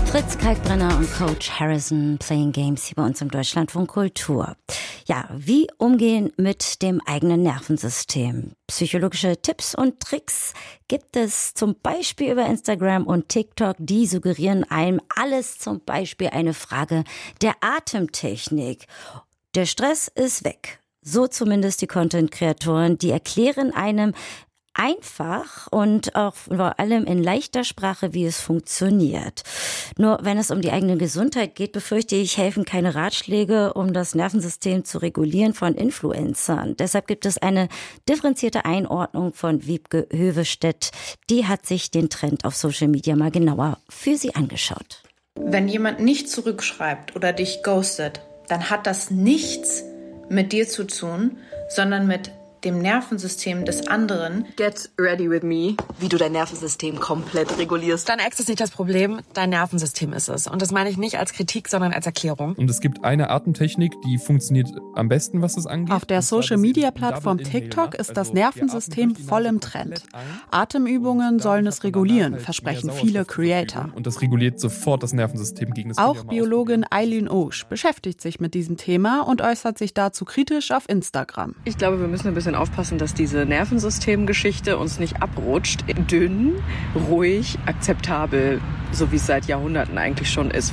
Fritz Kalkbrenner und Coach Harrison Playing Games hier bei uns im Deutschlandfunk Kultur. Ja, wie umgehen mit dem eigenen Nervensystem? Psychologische Tipps und Tricks gibt es zum Beispiel über Instagram und TikTok. Die suggerieren einem alles, zum Beispiel eine Frage der Atemtechnik. Der Stress ist weg. So zumindest die Content-Kreatoren. Die erklären einem einfach und auch vor allem in leichter Sprache, wie es funktioniert. Nur wenn es um die eigene Gesundheit geht, befürchte ich, helfen keine Ratschläge, um das Nervensystem zu regulieren von Influencern. Deshalb gibt es eine differenzierte Einordnung von Wiebke Hövestedt. Die hat sich den Trend auf Social Media mal genauer für Sie angeschaut. Wenn jemand nicht zurückschreibt oder dich ghostet, dann hat das nichts mit dir zu tun, sondern mit dem Nervensystem des anderen. Get ready with me, wie du dein Nervensystem komplett regulierst. Dein Ex ist nicht das Problem, dein Nervensystem ist es. Und das meine ich nicht als Kritik, sondern als Erklärung. Und es gibt eine Atemtechnik, die funktioniert am besten, was das angeht. Auf der Social-Media-Plattform TikTok ist das Nervensystem voll im Trend. Atemübungen sollen es regulieren, versprechen viele Creator. Und das reguliert sofort das Nervensystem gegen das. Auch Biologin Eileen Osch beschäftigt sich mit diesem Thema und äußert sich dazu kritisch auf Instagram. Ich glaube, wir müssen ein bisschen aufpassen, dass diese Nervensystemgeschichte uns nicht abrutscht. Dünn, ruhig, akzeptabel, so wie es seit Jahrhunderten eigentlich schon ist.